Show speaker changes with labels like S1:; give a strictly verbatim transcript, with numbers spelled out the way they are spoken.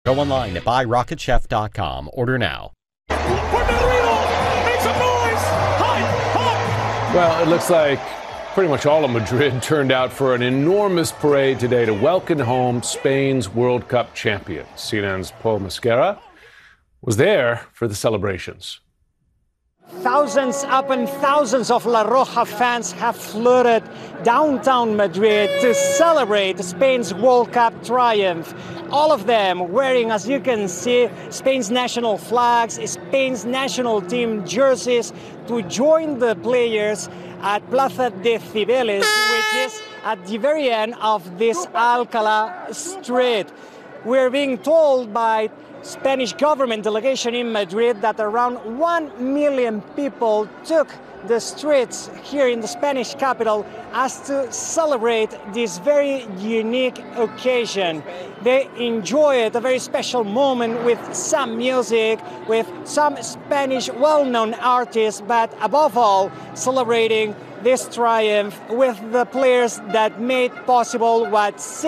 S1: Go online at buy rocket chef dot com. Order now.
S2: Well, it looks like pretty much all of Madrid turned out for an enormous parade today to welcome home Spain's World Cup champion. C N N's Paul Mascara was there for the celebrations.
S3: Thousands upon thousands of La Roja fans have flooded downtown Madrid to celebrate Spain's World Cup triumph. All of them wearing, as you can see, Spain's national flags, Spain's national team jerseys to join the players at Plaza de Cibeles, which is at the very end of this Alcalá street. We're being told by Spanish government delegation in Madrid that around one million people took the streets here in the Spanish capital as to celebrate this very unique occasion. They enjoyed a very special moment with some music, with some Spanish well-known artists, but above all, celebrating this triumph with the players that made possible what